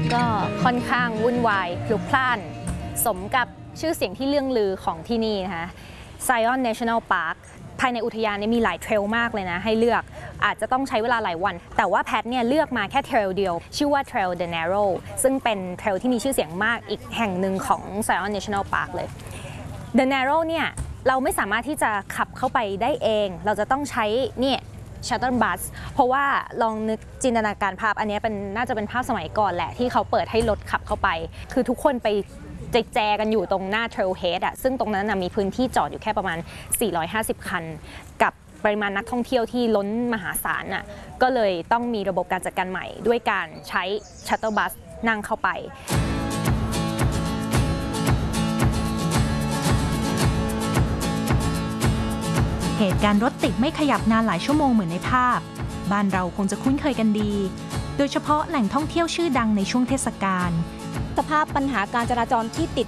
ก็ค่อนข้างวุ่นวายพลุกพล่านสมกับชื่อเสียงที่เลื่องลือของที่นี่นะคะ Zion National Park ภายในอุทยานมีหลายเทรลมากเลยนะให้เลือกอาจจะต้องใช้เวลาหลายวันแต่ว่าแพทเนี่ยเลือกมาแค่เทรลเดียวชื่อว่า Trail the Narrow ซึ่งเป็นเทรลที่มีชื่อเสียงมากอีกแห่งหนึ่งของ Zion National Park เลย The Narrow เนี่ยเราไม่สามารถที่จะขับเข้าไปได้เองเราจะต้องใช้เนี่ยชัตเติลบัสเพราะว่าลองนึกจินตนาการภาพอันนี้น่าจะเป็นภาพสมัยก่อนแหละที่เขาเปิดให้รถขับเข้าไปคือทุกคนไปแจกันอยู่ตรงหน้า Trailhead อ่ะซึ่งตรงนั้นมีพื้นที่จอดอยู่แค่ประมาณ450คันกับปริมาณนักท่องเที่ยวที่ล้นมหาศาลน่ะก็เลยต้องมีระบบการจัดการใหม่ด้วยการใช้ชัตเติลบัสนั่งเข้าไปเหตุการณ์รถติดไม่ขยับนานหลายชั่วโมงเหมือนในภาพบ้านเราคงจะคุ้นเคยกันดีโดยเฉพาะแหล่งท่องเที่ยวชื่อดังในช่วงเทศกาลสภาพปัญหาการจราจรที่ติด